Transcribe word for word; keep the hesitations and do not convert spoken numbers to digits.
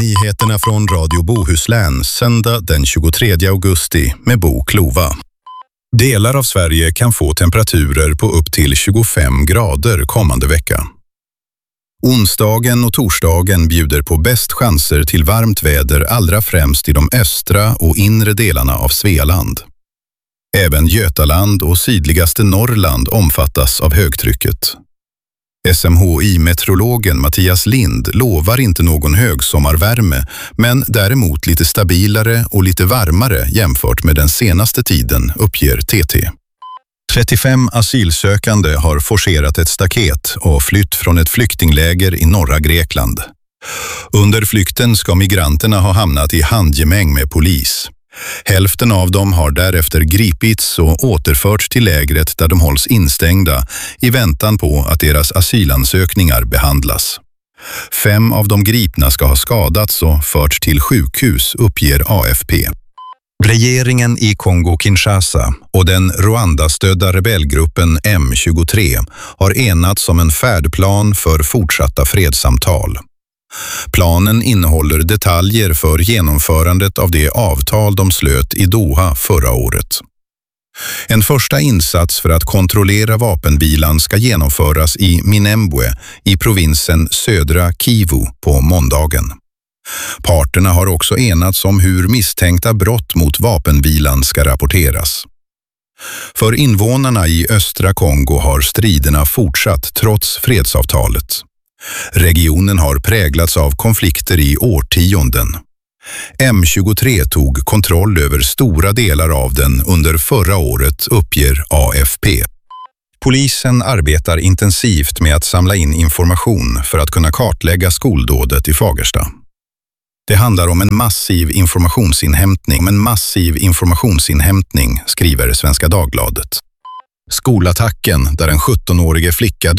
Nyheterna från Radio Bohuslän söndag den tjugotredje augusti med Bo Klova. Delar av Sverige kan få temperaturer på upp till tjugofem grader kommande vecka. Onsdagen och torsdagen bjuder på bäst chanser till varmt väder allra främst i de östra och inre delarna av Svealand. Även Götaland och sydligaste Norrland omfattas av högtrycket. S M H I-meteorologen Mattias Lind lovar inte någon högsommarvärme, men däremot lite stabilare och lite varmare jämfört med den senaste tiden, uppger T T. trettiofem asylsökande har forcerat ett staket och flytt från ett flyktingläger i norra Grekland. Under flykten ska migranterna ha hamnat i handgemäng med polis. Hälften av dem har därefter gripits och återförts till lägret där de hålls instängda i väntan på att deras asylansökningar behandlas. Fem av de gripna ska ha skadats och förts till sjukhus, uppger A F P. Regeringen i Kongo-Kinshasa och den Rwanda-stödda rebellgruppen M tjugotre har enats om en färdplan för fortsatta fredssamtal. Planen innehåller detaljer för genomförandet av det avtal de slöt i Doha förra året. En första insats för att kontrollera vapenvilan ska genomföras i Minembwe i provinsen Södra Kivu på måndagen. Parterna har också enats om hur misstänkta brott mot vapenvilan ska rapporteras. För invånarna i östra Kongo har striderna fortsatt trots fredsavtalet. Regionen har präglats av konflikter i årtionden. M tjugotre tog kontroll över stora delar av den under förra året, uppger A F P. Polisen arbetar intensivt med att samla in information för att kunna kartlägga skoldådet i Fagersta. Det handlar om en massiv informationsinhämtning, om en massiv informationsinhämtning, skriver Svenska Dagbladet. Skolattacken där en sjuttonårige flicka